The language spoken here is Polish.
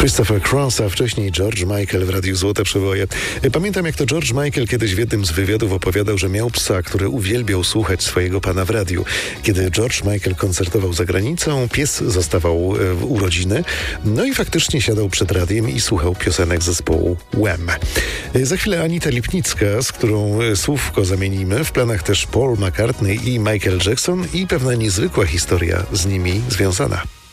Christopher Cross, a wcześniej George Michael w Radiu Złote Przeboje. Pamiętam, jak to George Michael kiedyś w jednym z wywiadów opowiadał, że miał psa, który uwielbiał słuchać swojego pana w radiu. Kiedy George Michael koncertował za granicą, pies zostawał w urodziny, no i faktycznie siadał przed radiem i słuchał piosenek zespołu Wham. Za chwilę Anita Lipnicka, z którą słówko zamienimy. W planach też Paul McCartney i Michael Jackson i pewna niezwykła historia z nimi związana.